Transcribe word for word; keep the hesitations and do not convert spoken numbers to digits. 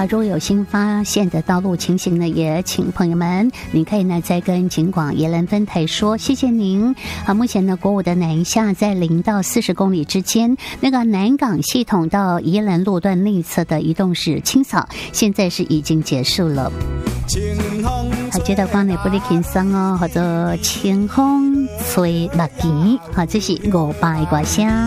好，如果有新发现的道路情形呢，也请朋友们，你可以呢再跟警广宜兰分台说，谢谢您。好，目前呢，国五的南下在零到四十公里之间，那个南港系统到宜兰路段内侧的移动是清扫，现在是已经结束了。好，接到光内不离轻松哦，或者清风吹目前，好，这是五百个声。